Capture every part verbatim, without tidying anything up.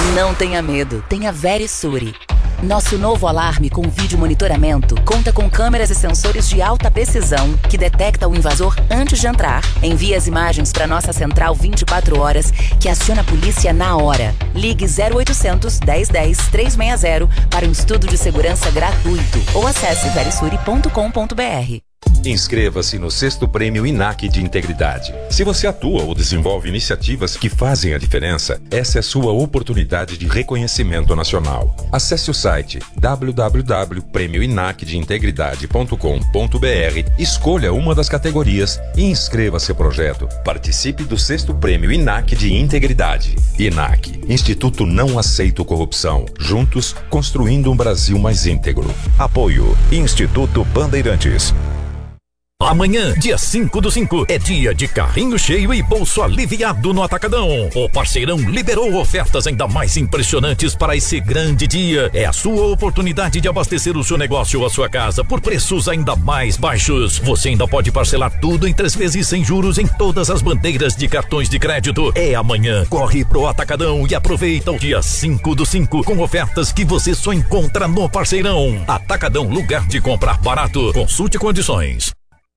Não tenha medo, tenha Verisure. Nosso novo alarme com vídeo monitoramento conta com câmeras e sensores de alta precisão que detecta o invasor antes de entrar, envia as imagens para nossa central vinte e quatro horas, que aciona a polícia na hora. Ligue zero oitocentos, dez dez, trezentos e sessenta para um estudo de segurança gratuito ou acesse verisure ponto com ponto br. Inscreva-se no sexto Prêmio I N A C de Integridade. Se você atua ou desenvolve iniciativas que fazem a diferença, essa é sua oportunidade de reconhecimento nacional. Acesse o site w w w ponto prêmio inac de integridade ponto com ponto br, escolha uma das categorias e inscreva seu projeto. Participe do sexto Prêmio I N A C de Integridade. I N A C, Instituto Não Aceito Corrupção. Juntos, construindo um Brasil mais íntegro. Apoio Instituto Bandeirantes. Amanhã, dia cinco do cinco, é dia de carrinho cheio e bolso aliviado no Atacadão. O Parceirão liberou ofertas ainda mais impressionantes para esse grande dia. É a sua oportunidade de abastecer o seu negócio ou a sua casa por preços ainda mais baixos. Você ainda pode parcelar tudo em três vezes sem juros em todas as bandeiras de cartões de crédito. É amanhã. Corre pro Atacadão e aproveita o dia cinco do cinco com ofertas que você só encontra no Parceirão. Atacadão, lugar de comprar barato. Consulte condições.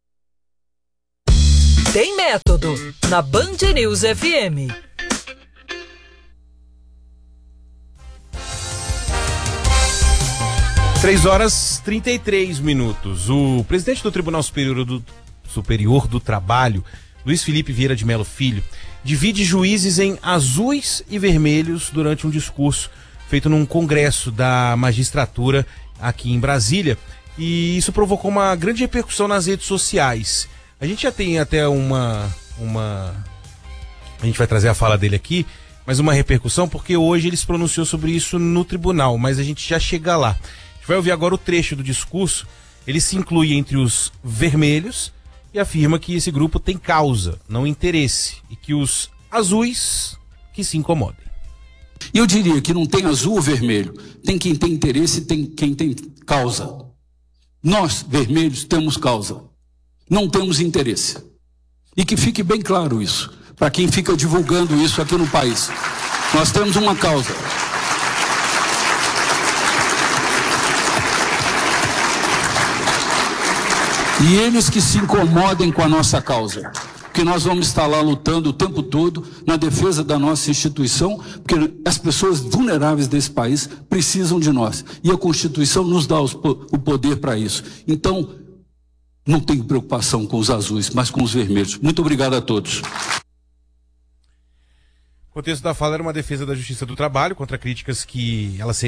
Tem método na Band News F M. três horas e trinta e três minutos. O presidente do Tribunal Superior do, Superior do Trabalho, Luiz Felipe Vieira de Mello Filho, divide juízes em azuis e vermelhos durante um discurso feito num congresso da magistratura aqui em Brasília. E isso provocou uma grande repercussão nas redes sociais. A gente já tem até uma, uma... A gente vai trazer a fala dele aqui, mas uma repercussão, porque hoje ele se pronunciou sobre isso no tribunal, mas a gente já chega lá. A gente vai ouvir agora o trecho do discurso. Ele se inclui entre os vermelhos e afirma que esse grupo tem causa, não interesse, e que os azuis que se incomodem. Eu diria que não tem azul ou vermelho, tem quem tem interesse e tem quem tem causa. Nós, vermelhos, temos causa. Não temos interesse. E que fique bem claro isso, para quem fica divulgando isso aqui no país. Nós temos uma causa. E eles que se incomodem com a nossa causa, porque nós vamos estar lá lutando o tempo todo na defesa da nossa instituição, porque as pessoas vulneráveis desse país precisam de nós. E a Constituição nos dá os, o poder para isso. Então, não tenho preocupação com os azuis, mas com os vermelhos. Muito obrigado a todos. O contexto da fala era uma defesa da Justiça do Trabalho contra críticas que ela seria